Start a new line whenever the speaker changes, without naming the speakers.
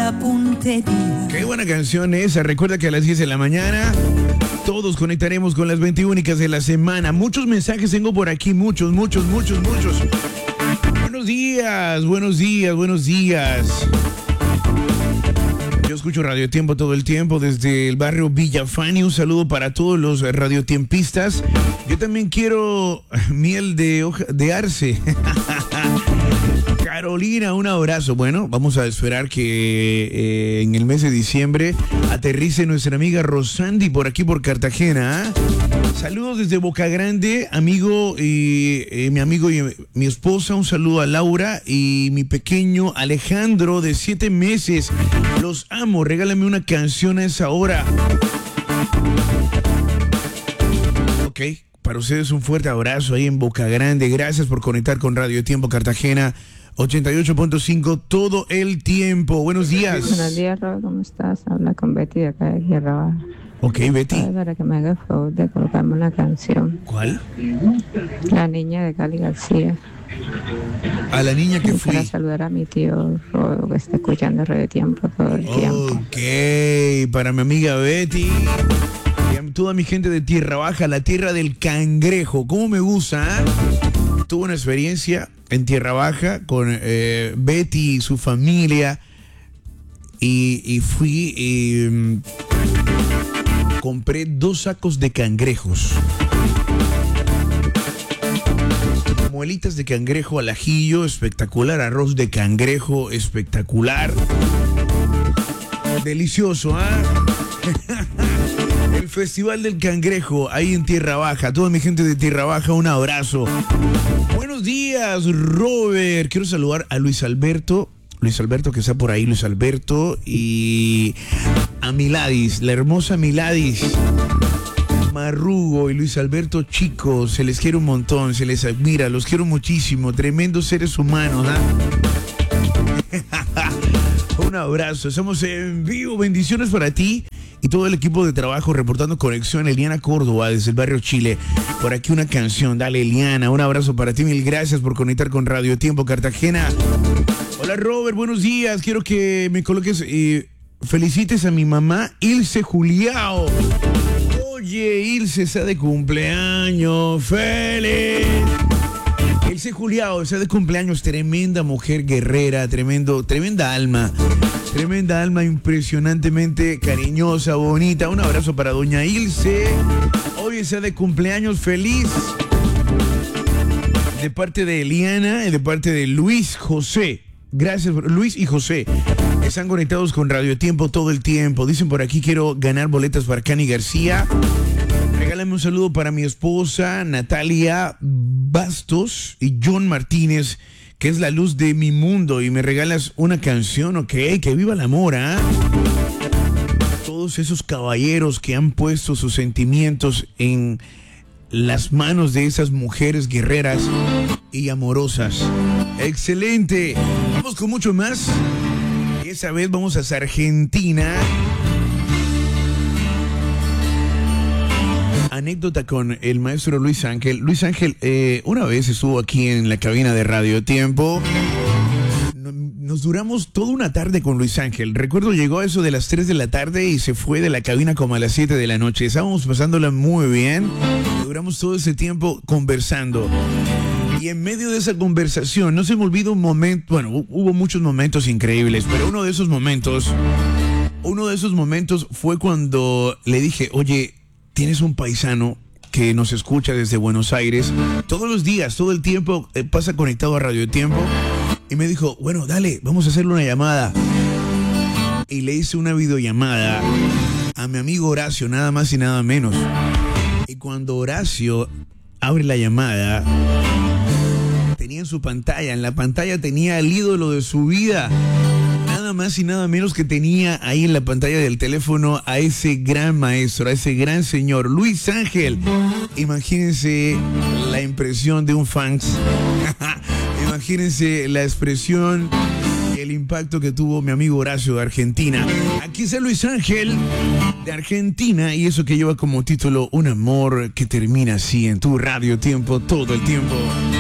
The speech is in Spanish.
la puntería.
Qué buena canción esa. Recuerda que a las 10 de la mañana todos conectaremos con las 20 únicas de la semana. Muchos mensajes tengo por aquí, muchos. Buenos días. Yo escucho Radio Tiempo todo el tiempo desde el barrio Villafani. Un saludo para todos los radiotiempistas. Yo también quiero miel de arce. Carolina, un abrazo. Bueno, vamos a esperar que en el mes de diciembre aterrice nuestra amiga Rosandi por aquí por Cartagena. Saludos desde Boca Grande, mi amigo y mi esposa. Un saludo a Laura y mi pequeño Alejandro de 7 meses. Los amo, regálame una canción a esa hora. Ok, para ustedes un fuerte abrazo ahí en Boca Grande. Gracias por conectar con Radio Tiempo Cartagena 88.5 todo el tiempo. Buenos días.
Buenos días, Rob, ¿cómo estás? Habla con Betty de acá de Tierra Baja.
Ok, Betty.
Para que me haga el favor de colocarme una canción.
¿Cuál?
La niña de Cali García.
A la niña que fui.
Para saludar a mi tío Rodo, que está escuchando Radio Tiempo todo el tiempo.
Ok, para mi amiga Betty y a toda mi gente de Tierra Baja, la tierra del cangrejo. ¿Cómo me gusta? Tuve una experiencia en Tierra Baja con Betty y su familia y fui y compré 2 sacos de cangrejos. Muelitas de cangrejo al ajillo, espectacular. Arroz de cangrejo, espectacular. Delicioso, El Festival del Cangrejo, ahí en Tierra Baja. Toda mi gente de Tierra Baja, un abrazo. Buenos días, Robert. Quiero saludar a Luis Alberto. Luis Alberto que está por ahí, Luis Alberto. Y a Miladis, la hermosa Miladis. Marrugo y Luis Alberto, chicos, se les quiere un montón, se les admira, los quiero muchísimo, tremendos seres humanos, Un abrazo, estamos en vivo, bendiciones para ti y todo el equipo de trabajo reportando conexión. Eliana Córdoba desde el barrio Chile, por aquí una canción, dale Eliana, un abrazo para ti, mil gracias por conectar con Radio Tiempo Cartagena. Hola Robert, buenos días, quiero que me coloques, felicites a mi mamá Ilse Juliao. Oye, Ilse está de cumpleaños, feliz. Ilse Juliao está de cumpleaños, tremenda mujer guerrera, tremenda alma, impresionantemente cariñosa, bonita. Un abrazo para doña Ilse. Hoy está de cumpleaños, feliz. De parte de Eliana y de parte de Luis José. Gracias, Luis y José. Están conectados con Radio Tiempo todo el tiempo. Dicen por aquí, quiero ganar boletas para Cani García. Regálame un saludo para mi esposa Natalia Bastos y John Martínez, que es la luz de mi mundo. Y me regalas una canción, ok, que viva el amor, Todos esos caballeros que han puesto sus sentimientos en las manos de esas mujeres guerreras y amorosas. Excelente. Vamos con mucho más. Y esa vez vamos a Argentina. Anécdota con el maestro Luis Ángel. Luis Ángel una vez estuvo aquí en la cabina de Radio Tiempo. Nos duramos toda una tarde con Luis Ángel. Recuerdo llegó a eso de las 3 de la tarde y se fue de la cabina como a las 7 de la noche. Estábamos pasándola muy bien. Duramos todo ese tiempo conversando. Y en medio de esa conversación, no se me olvida un momento, bueno, hubo muchos momentos increíbles, pero uno de esos momentos fue cuando le dije, oye, tienes un paisano que nos escucha desde Buenos Aires, todos los días, todo el tiempo, pasa conectado a Radio Tiempo, y me dijo, bueno, dale, vamos a hacerle una llamada. Y le hice una videollamada a mi amigo Horacio, nada más y nada menos. Y cuando Horacio abre la llamada, tenía en su pantalla, en la pantalla tenía el ídolo de su vida, nada más y nada menos que tenía ahí en la pantalla del teléfono a ese gran maestro, a ese gran señor, Luis Ángel. Imagínense la impresión de un fans, imagínense la expresión, el impacto que tuvo mi amigo Horacio de Argentina. Aquí está Luis Ángel de Argentina y eso que lleva como título Un amor que termina así en tu Radio Tiempo todo el tiempo.